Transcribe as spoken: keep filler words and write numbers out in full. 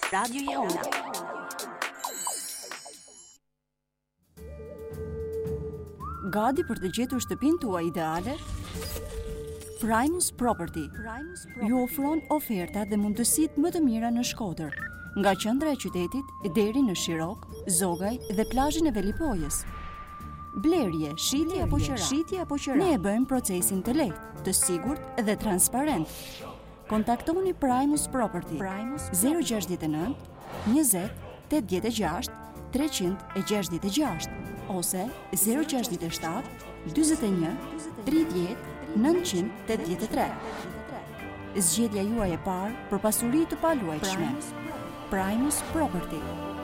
Radio Jehona. Gati për të gjetur shtëpinë tuaj ideale? Primus Property ju ofron oferta dhe mundësitë më të mira në Shkodër, nga qendra e qytetit deri në Shirok, Zogaj dhe plazhin e Velipojës. Blerje, shitje apo qira, shitje apo qira. Ne e bëjmë procesin të lehtë, të sigurt dhe transparent. Kontaktoni Primus Property zero gjasht e nëntë, njëzet, tetëdhjetë e gjashtë, treqind e gjashtëdhjetë e gjashtë ose zero gjasht e shtatë, dyzet e një, tridhjetë, nëntëqind tetëdhjetë e tre. Zgjedhja juaj e parë për pasuri të paluajtshme. Primus Property.